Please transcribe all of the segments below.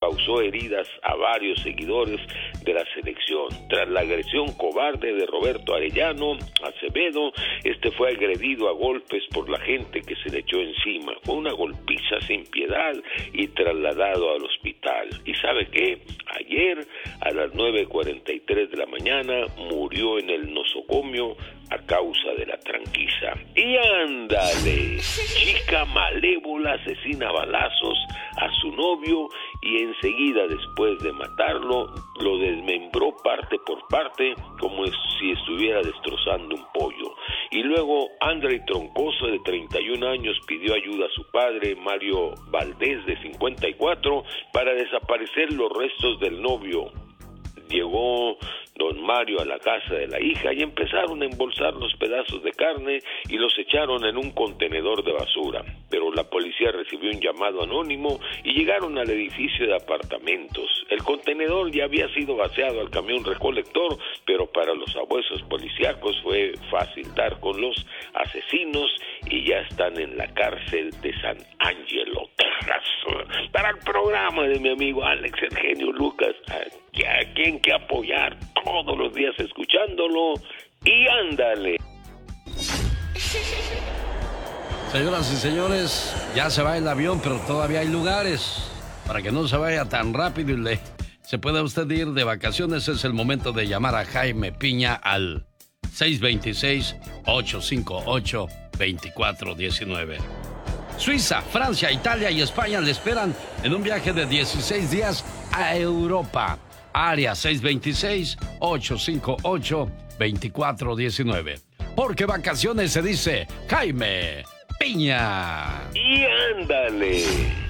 causó heridas a varios seguidores de la selección. Tras la agresión cobarde de Roberto Arellano Acevedo, este fue agredido a golpes por la gente que se le echó encima. Fue una golpiza sin piedad y trasladado al hospital. ¿Y sabe qué? Ayer a las 9:43 de la mañana murió en el nosocomio a causa de la tranquiza. Y ándale, chica malévola asesina a balazos a su novio y enseguida después de matarlo lo desmembró parte por parte como si estuviera destrozando un pollo. Y luego André Troncoso, de 31 años, pidió ayuda a su padre Mario Valdés, de 54, para desaparecer los restos del novio. Llegó don Mario a la casa de la hija y empezaron a embolsar los pedazos de carne y los echaron en un contenedor de basura. Pero la policía recibió un llamado anónimo y llegaron al edificio de apartamentos. El contenedor ya había sido vaciado al camión recolector, pero para los abuesos policíacos fue fácil dar con los asesinos y ya están en la cárcel de San Angelo, Texas. Para el programa de mi amigo Alex Eugenio Lucas, a quien que apoyar todos los días escuchándolo, y ándale. Señoras y señores, ya se va el avión, pero todavía hay lugares para que no se vaya tan rápido y se pueda usted ir de vacaciones. Es el momento de llamar a Jaime Piña al 626-858-2419. Suiza, Francia, Italia y España le esperan en un viaje de 16 días a Europa. Área 626-858-2419. Porque vacaciones se dice Jaime Piña. Y ándale.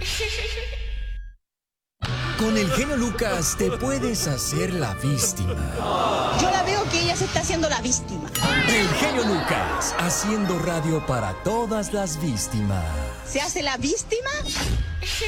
Con el genio Lucas te puedes hacer la víctima. Yo la veo que ella se está haciendo la víctima. El genio Lucas, haciendo radio para todas las víctimas. ¿Se hace la víctima?